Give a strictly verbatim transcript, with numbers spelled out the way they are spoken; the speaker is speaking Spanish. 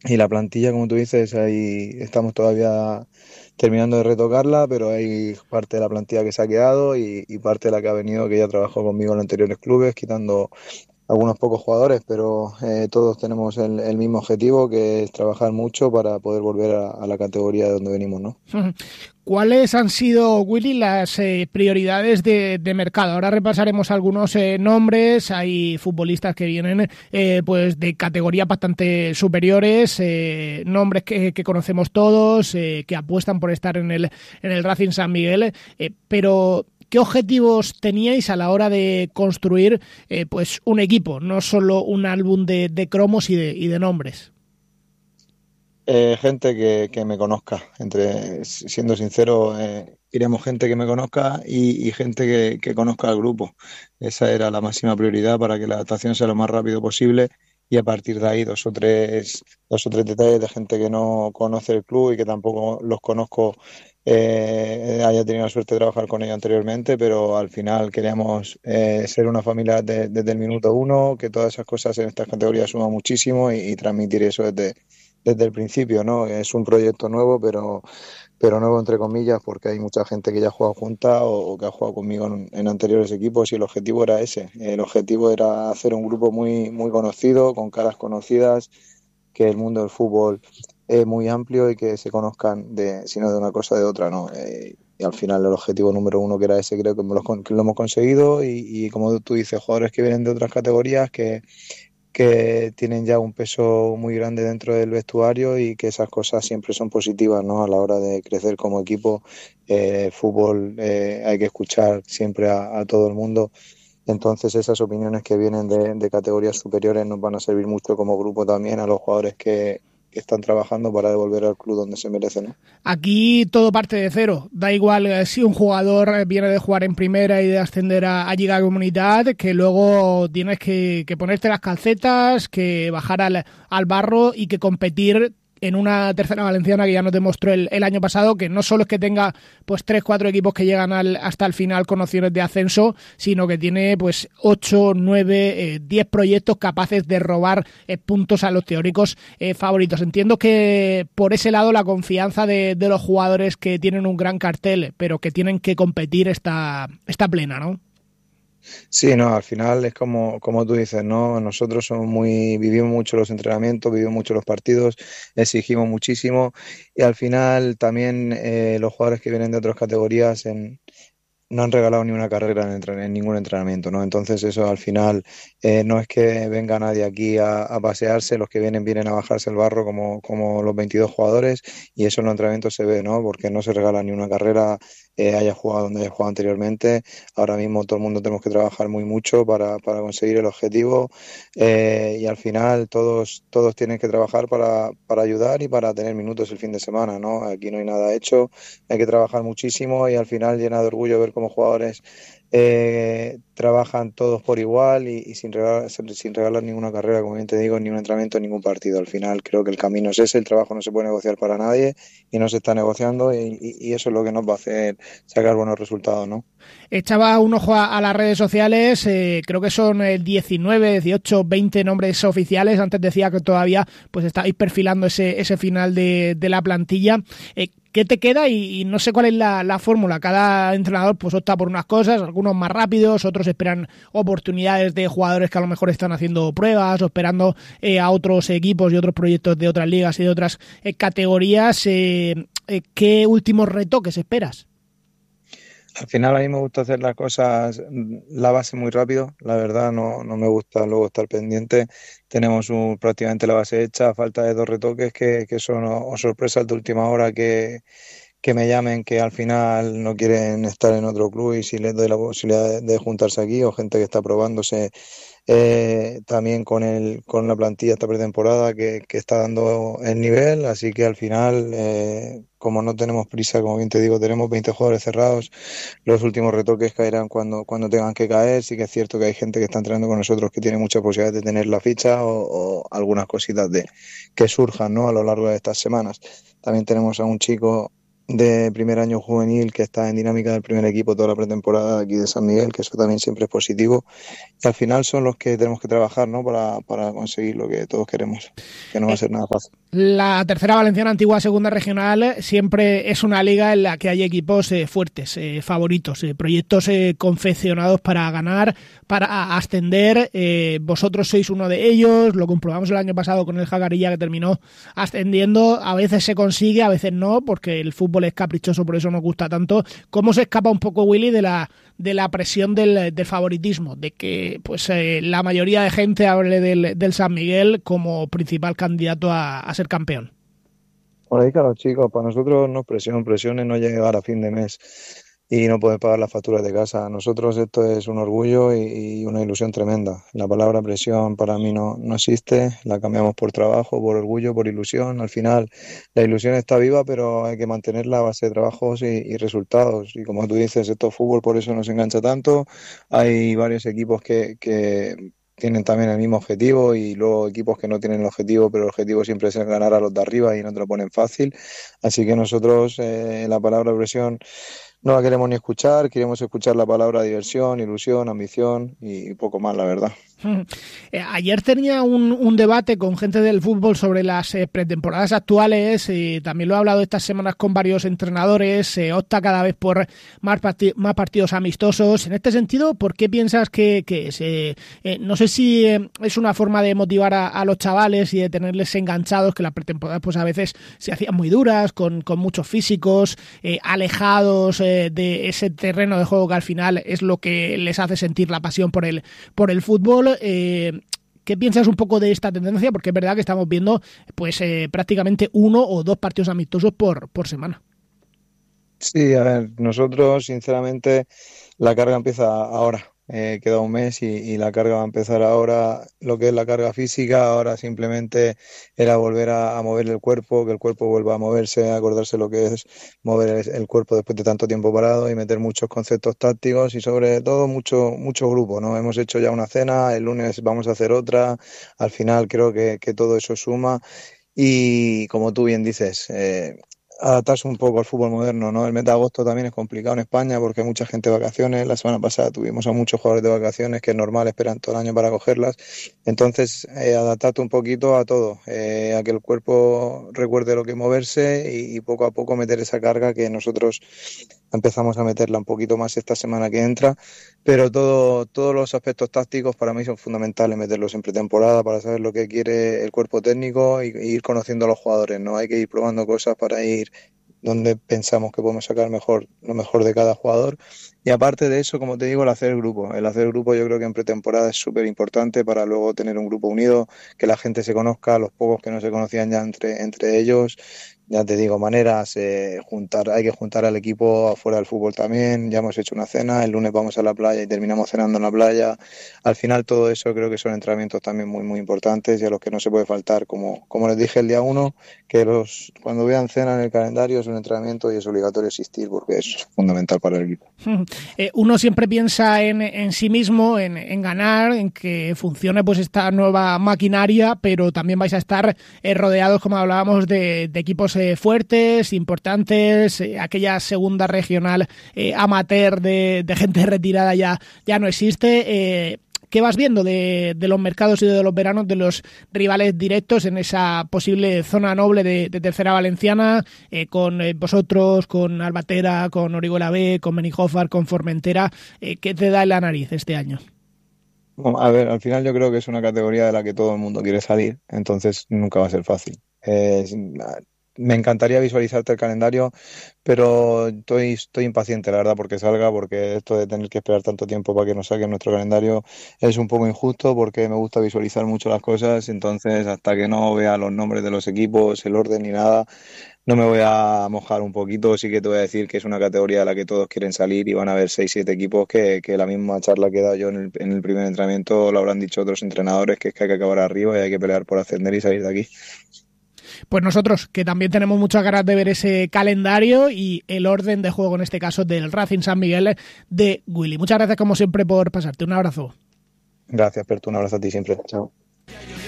Y la plantilla, como tú dices, ahí estamos todavía terminando de retocarla, pero hay parte de la plantilla que se ha quedado y, y parte de la que ha venido, que ya trabajó conmigo en los anteriores clubes, quitando algunos pocos jugadores, pero eh, todos tenemos el, el mismo objetivo, que es trabajar mucho para poder volver a, a la categoría de donde venimos, ¿no? ¿Cuáles han sido, Willy, las eh, prioridades de, de mercado? Ahora repasaremos algunos eh, nombres. Hay futbolistas que vienen eh, pues de categorías bastante superiores, eh, nombres que, que conocemos todos, eh, que apuestan por estar en el, en el Racing San Miguel, eh, pero ¿qué objetivos teníais a la hora de construir eh, pues un equipo, no solo un álbum de, de cromos y de, y de nombres? Eh, gente que, que me conozca, entre siendo sincero, eh, queríamos gente que me conozca y, y gente que, que conozca al grupo. Esa era la máxima prioridad para que la adaptación sea lo más rápido posible y a partir de ahí dos o tres, dos o tres detalles de gente que no conoce el club y que tampoco los conozco, eh, haya tenido la suerte de trabajar con ellos anteriormente, pero al final queríamos eh, ser una familia de- desde el minuto uno, que todas esas cosas en estas categorías suman muchísimo y, y transmitir eso desde desde el principio, ¿no? Es un proyecto nuevo, pero, pero nuevo entre comillas, porque hay mucha gente que ya ha jugado junta o, o que ha jugado conmigo en, en anteriores equipos y el objetivo era ese. El objetivo era hacer un grupo muy, muy conocido, con caras conocidas, que el mundo del fútbol es muy amplio y que se conozcan de, si no de una cosa de otra, ¿no? Eh, y al final el objetivo número uno que era ese creo que lo, que lo hemos conseguido y, y como tú dices, jugadores que vienen de otras categorías que que tienen ya un peso muy grande dentro del vestuario y que esas cosas siempre son positivas, ¿no? A la hora de crecer como equipo, eh, fútbol, eh, hay que escuchar siempre a, a todo el mundo. Entonces esas opiniones que vienen de, de categorías superiores nos van a servir mucho como grupo también a los jugadores que, que están trabajando para devolver al club donde se merece, ¿no? Aquí todo parte de cero. Da igual eh, si un jugador eh, viene de jugar en primera y de ascender a, a Lliga Comunidad, que luego tienes que, que ponerte las calcetas, que bajar al, al barro y que competir en una tercera valenciana que ya nos demostró el, el año pasado, que no solo es que tenga pues tres, cuatro equipos que llegan al, hasta el final con opciones de ascenso, sino que tiene pues ocho, nueve, eh, diez proyectos capaces de robar eh, puntos a los teóricos eh, favoritos. Entiendo que por ese lado la confianza de, de los jugadores que tienen un gran cartel, pero que tienen que competir está, está plena, ¿no? Sí, no, al final es como, como tú dices, ¿no? Nosotros somos muy, vivimos mucho los entrenamientos, vivimos mucho los partidos, exigimos muchísimo y al final también eh, los jugadores que vienen de otras categorías en, no han regalado ni una carrera en, entren- en ningún entrenamiento, ¿no? Entonces eso al final eh, no es que venga nadie aquí a, a pasearse, los que vienen vienen a bajarse el barro como, como los veintidós jugadores y eso en los entrenamientos se ve, ¿no? Porque no se regala ni una carrera, eh, haya jugado donde haya jugado anteriormente. Ahora mismo todo el mundo tenemos que trabajar muy mucho para, para conseguir el objetivo eh, y al final todos, todos tienen que trabajar para, para ayudar y para tener minutos el fin de semana, ¿no? Aquí no hay nada hecho, hay que trabajar muchísimo y al final llena de orgullo ver cómo jugadores eh, trabajan todos por igual y, y sin regalar, sin regalar ninguna carrera, como bien te digo, ni un entrenamiento, ningún partido. Al final creo que el camino es ese, el trabajo no se puede negociar para nadie y no se está negociando y, y, y eso es lo que nos va a hacer sacar buenos resultados, ¿no? Echaba un ojo a, a las redes sociales, eh, creo que son eh, diecinueve, dieciocho, veinte nombres oficiales. Antes decía que todavía pues estáis perfilando ese, ese final de, de la plantilla. Eh, ¿Qué te queda? Y, y no sé cuál es la, la fórmula. Cada entrenador pues opta por unas cosas, algunos más rápidos, otros esperan oportunidades de jugadores que a lo mejor están haciendo pruebas o esperando eh, a otros equipos y otros proyectos de otras ligas y de otras eh, categorías. Eh, eh, ¿Qué últimos retoques esperas? Al final a mí me gusta hacer las cosas, mm, la base muy rápido, la verdad no, no me gusta luego estar pendiente. Tenemos un- prácticamente la base hecha, a falta de dos retoques que, que son o, o sorpresas de última hora que, que me llamen que al final no quieren estar en otro club y si les doy la posibilidad de, de juntarse aquí o gente que está probándose eh, también con el, con la plantilla esta pretemporada que, que está dando el nivel, así que al final, eh, como no tenemos prisa, como bien te digo, tenemos veinte jugadores cerrados, los últimos retoques caerán cuando, cuando tengan que caer, sí que es cierto que hay gente que está entrenando con nosotros que tiene muchas posibilidades de tener la ficha o, o algunas cositas de que surjan, ¿no? A lo largo de estas semanas. También tenemos a un chico de primer año juvenil que está en dinámica del primer equipo toda la pretemporada aquí de San Miguel, que eso también siempre es positivo. Y al final son los que tenemos que trabajar, ¿no? Para, para conseguir lo que todos queremos, que no va a ser nada fácil. La tercera valenciana, antigua segunda regional, siempre es una liga en la que hay equipos eh, fuertes, eh, favoritos, eh, proyectos eh, confeccionados para ganar, para ascender. Eh, vosotros sois uno de ellos, lo comprobamos el año pasado con el Jacarilla, que terminó ascendiendo. A veces se consigue, a veces no, porque el fútbol es caprichoso, por eso nos gusta tanto. ¿Cómo se escapa un poco, Willy, de la de la presión del, del favoritismo, de que pues eh, la mayoría de gente hable del, del San Miguel como principal candidato a, a ser campeón? Por ahí, claro, chicos, para nosotros no es presión, presión es no llegar a fin de mes y no poder pagar las facturas de casa. A nosotros esto es un orgullo y, y una ilusión tremenda. La palabra presión para mí no, no existe, la cambiamos por trabajo, por orgullo, por ilusión. Al final la ilusión está viva, pero hay que mantenerla a base de trabajos y, y resultados. Y como tú dices, esto es fútbol, por eso nos engancha tanto. Hay varios equipos que... que tienen también el mismo objetivo y luego equipos que no tienen el objetivo, pero el objetivo siempre es ganar a los de arriba y no te lo ponen fácil. Así que nosotros eh, la palabra presión no la queremos ni escuchar, queremos escuchar la palabra diversión, ilusión, ambición y poco más, la verdad. Eh, ayer tenía un, un debate con gente del fútbol sobre las eh, pretemporadas actuales, y también lo he hablado estas semanas con varios entrenadores. Se eh, opta cada vez por más, parti- más partidos amistosos. En este sentido, ¿por qué piensas que, que es? Eh, eh, no sé si eh, es una forma de motivar a, a los chavales y de tenerles enganchados, que las pretemporadas pues a veces se hacían muy duras, con, con muchos físicos, eh, alejados eh, de ese terreno de juego que al final es lo que les hace sentir la pasión por el, por el fútbol. Eh, ¿Qué piensas un poco de esta tendencia? Porque es verdad que estamos viendo pues eh, prácticamente uno o dos partidos amistosos por, por semana. Sí, a ver, nosotros sinceramente la carga empieza ahora. Eh, queda un mes y, y la carga va a empezar ahora, lo que es la carga física. Ahora simplemente era volver a, a mover el cuerpo, que el cuerpo vuelva a moverse, a acordarse lo que es mover el, el cuerpo después de tanto tiempo parado y meter muchos conceptos tácticos y sobre todo mucho, mucho grupo, ¿no? Hemos hecho ya una cena, el lunes vamos a hacer otra. Al final creo que, que todo eso suma y como tú bien dices, eh, adaptarse un poco al fútbol moderno, ¿no? El mes de agosto también es complicado en España porque hay mucha gente de vacaciones. La semana pasada tuvimos a muchos jugadores de vacaciones que es normal, esperan todo el año para cogerlas. Entonces, eh, adaptarte un poquito a todo, eh, a que el cuerpo recuerde lo que es moverse y, y poco a poco meter esa carga que nosotros empezamos a meterla un poquito más esta semana que entra, pero todo, todos los aspectos tácticos para mí son fundamentales meterlos en pretemporada para saber lo que quiere el cuerpo técnico y, y ir conociendo a los jugadores, ¿no? Hay que ir probando cosas para ir donde pensamos que podemos sacar mejor, lo mejor de cada jugador. Y aparte de eso, como te digo, el hacer grupo. El hacer grupo yo creo que en pretemporada es súper importante para luego tener un grupo unido, que la gente se conozca, los pocos que no se conocían ya entre, entre ellos. Ya te digo, maneras, eh, juntar, hay que juntar al equipo afuera del fútbol también. Ya hemos hecho una cena, el lunes vamos a la playa y terminamos cenando en la playa. Al final todo eso creo que son entrenamientos también muy muy importantes y a los que no se puede faltar, como, como les dije el día uno, que los cuando vean cena en el calendario es un entrenamiento y es obligatorio asistir porque es fundamental para el equipo. Eh, uno siempre piensa en, en sí mismo, en, en ganar, en que funcione pues esta nueva maquinaria, pero también vais a estar eh, rodeados, como hablábamos, de, de equipos eh, fuertes, importantes. Eh, aquella segunda regional eh, amateur de, de gente retirada ya, ya no existe. Eh, ¿Qué vas viendo de, de los mercados y de los veranos de los rivales directos en esa posible zona noble de, de Tercera Valenciana, eh, con eh, vosotros, con Albatera, con Orihuela B, con Benijofar, con Formentera? Eh, ¿Qué te da en la nariz este año? A ver, al final yo creo que es una categoría de la que todo el mundo quiere salir, entonces nunca va a ser fácil. Eh, me encantaría visualizarte el calendario, pero estoy, estoy impaciente, la verdad, porque salga, porque esto de tener que esperar tanto tiempo para que nos saquen nuestro calendario es un poco injusto, porque me gusta visualizar mucho las cosas. Entonces hasta que no vea los nombres de los equipos, el orden ni nada, no me voy a mojar un poquito. Sí que te voy a decir que es una categoría de la que todos quieren salir y van a haber seis siete equipos que, que la misma charla que he dado yo en el, en el primer entrenamiento lo habrán dicho otros entrenadores, que es que hay que acabar arriba y hay que pelear por ascender y salir de aquí. Pues nosotros, que también tenemos muchas ganas de ver ese calendario y el orden de juego, en este caso, del Racing San Miguel de Willy. Muchas gracias, como siempre, por pasarte. Un abrazo. Gracias, Pertu. Un abrazo a ti siempre. Chao.